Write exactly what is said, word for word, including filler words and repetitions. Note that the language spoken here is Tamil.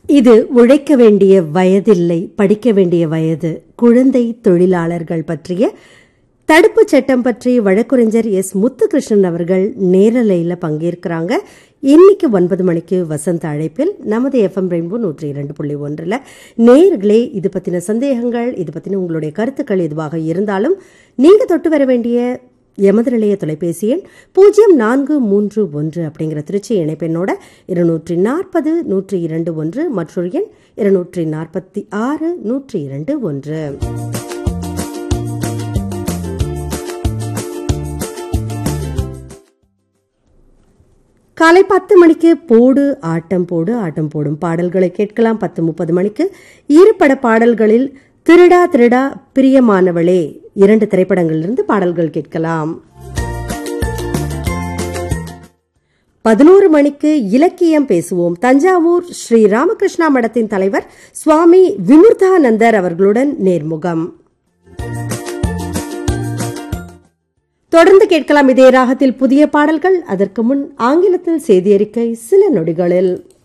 இது உழைக்க வேண்டிய வயதில்லை, படிக்க வேண்டிய வயது. குழந்தை தொழிலாளர்கள் பற்றிய தடுப்பு சட்டம் பற்றி வழக்குரைஞர் எஸ் முத்துகிருஷ்ணன் அவர்கள் நேரலையில் பங்கேற்கிறாங்க. இன்னைக்கு ஒன்பது மணிக்கு வசந்த அழைப்பில் நமது எஃப்எம் ரெயின்போ நூற்றி இரண்டு புள்ளி ஒன்றில். நேயர்களே, இது பற்றின சந்தேகங்கள், இது பற்றின உங்களுடைய கருத்துக்கள் எதுவாக இருந்தாலும் நீங்கள் தொட்டு வர வேண்டிய எமது நிலைய தொலைபேசி எண் பூஜ்ஜியம் நான்கு மூன்று ஒன்று அப்படிங்கிற திருச்சி இணைப்பெண்ணோட இருநூற்றி நாற்பது நூற்றி இரண்டு ஒன்று, மற்றொரு எண் இருநூற்றி நாற்பத்தி ஆறு நூற்றி இரண்டு ஒன்று. காலை பத்து மணிக்கு போடு ஆட்டம் போடு ஆட்டம் போடும் பாடல்களை கேட்கலாம். பத்து முப்பது மணிக்கு இருபட பாடல்களில் திருடா திருடா பிரியமானவளே இரண்டு திரைப்படங்களிலிருந்து பாடல்கள் கேட்கலாம். பதினோரு மணிக்கு இலக்கியம் பேசுவோம். தஞ்சாவூர் ஸ்ரீ ராமகிருஷ்ணா மடத்தின் தலைவர் சுவாமி விமுர்தானந்தர் அவர்களுடன் நேர்முகம். தொடர்ந்து கேட்கலாம் இதே ராகத்தில் புதிய பாடல்கள். அதற்கு முன் ஆங்கிலத்தில் செய்தி அறிக்கை சில நொடிகளில்.